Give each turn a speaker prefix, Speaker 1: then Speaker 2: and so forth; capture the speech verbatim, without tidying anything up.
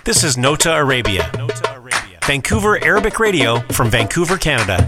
Speaker 1: This is Nota Arabia, Vancouver Arabic Radio from Vancouver, Canada.